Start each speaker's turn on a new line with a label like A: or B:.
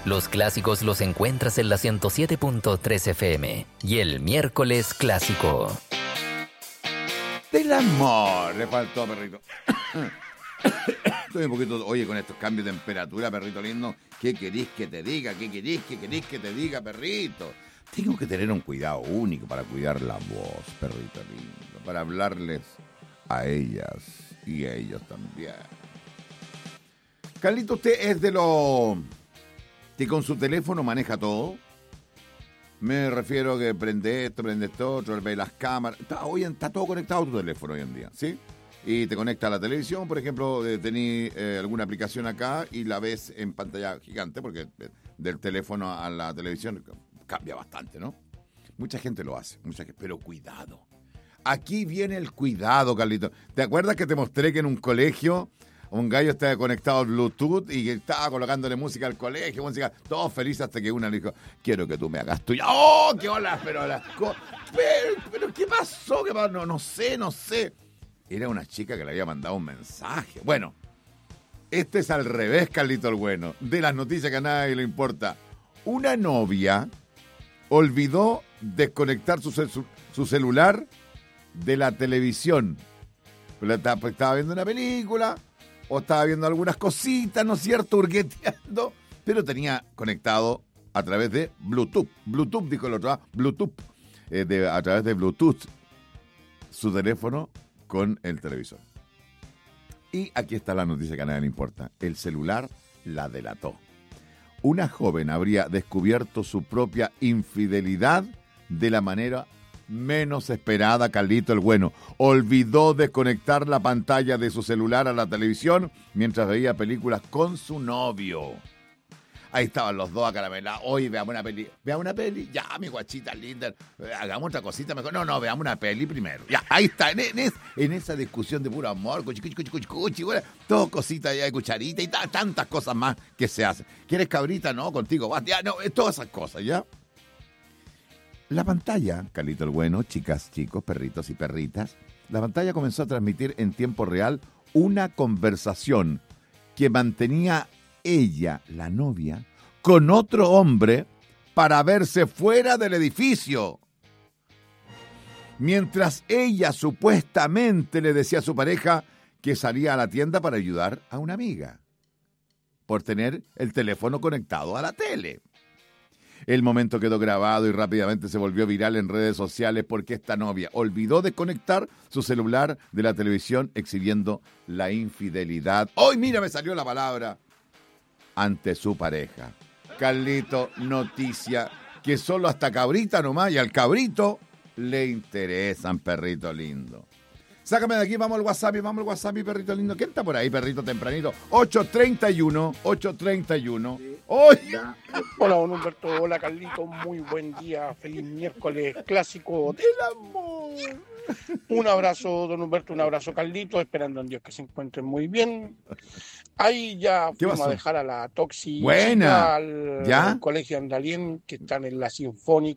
A: Los clásicos los encuentras en la 107.3 FM y el miércoles clásico.
B: Del amor, le faltó, perrito. Estoy un poquito, oye, con estos cambios de temperatura, perrito lindo. ¿Qué querís que te diga? ¿Qué querís que te diga, perrito? Tengo que tener un cuidado único para cuidar la voz, perrito lindo, para hablarles a ellas y a ellos también. Carlito, ¿usted es de los que con su teléfono maneja todo? Me refiero a que prende esto otro, ve las cámaras. Está todo conectado a tu teléfono hoy en día, ¿sí? Y te conecta a la televisión, por ejemplo, tenés alguna aplicación acá y la ves en pantalla gigante, porque del teléfono a la televisión cambia bastante, ¿no? Mucha gente lo hace, pero cuidado. Aquí viene el cuidado, Carlito. ¿Te acuerdas que te mostré que en un colegio un gallo estaba conectado al Bluetooth y que estaba colocándole música al colegio, música, todos felices hasta que una le dijo, quiero que tú me hagas tuya? ¡Oh, qué hola! Pero ¿qué pasó? No sé. Era una chica que le había mandado un mensaje. Bueno, este es al revés, Carlito el bueno, de las noticias que a nadie le importa. Una novia olvidó desconectar su celular de la televisión. Estaba viendo una película o estaba viendo algunas cositas, ¿no es cierto?, hurgueteando, pero tenía conectado a través de Bluetooth. Bluetooth, dijo el otro, Bluetooth. A través de Bluetooth, su teléfono con el televisor. Y aquí está la noticia que a nadie le importa. El celular la delató. Una joven habría descubierto su propia infidelidad de la manera menos esperada, Carlito el bueno. Olvidó desconectar la pantalla de su celular a la televisión mientras veía películas con su novio. Ahí estaban los dos acaramelados. Oye, veamos una peli. Ya, mi guachita linda. Hagamos otra cosita mejor. No, veamos una peli primero. Ya, ahí está. En esa discusión de puro amor. Cuchi, bueno, todo cositas ya de cucharita y tantas cosas más que se hacen. ¿Quieres cabrita? No, contigo. Ya, no, todas esas cosas, ¿ya? La pantalla, Carlito el bueno, chicas, chicos, perritos y perritas, la pantalla comenzó a transmitir en tiempo real una conversación que mantenía ella, la novia, con otro hombre para verse fuera del edificio. Mientras ella supuestamente le decía a su pareja que salía a la tienda para ayudar a una amiga por tener el teléfono conectado a la tele. El momento quedó grabado y rápidamente se volvió viral en redes sociales porque esta novia olvidó desconectar su celular de la televisión exhibiendo la infidelidad. ¡Ay, mira, me salió la palabra! Ante su pareja. Carlito, noticia que solo hasta cabrita nomás y al cabrito le interesan, perrito lindo. Sácame de aquí, vamos al WhatsApp, perrito lindo. ¿Quién está por ahí, perrito tempranito? 831. ¡Oye!
C: Hola, don Humberto. Hola, Carlito. Muy buen día. Feliz miércoles clásico del amor. Un abrazo, don Humberto. Un abrazo, Carlito. Esperando en Dios que se encuentren muy bien. Ahí ya fuimos a dejar a la Toxi.
B: Buena.
C: Al colegio Andalien, que están en la Sinfónica.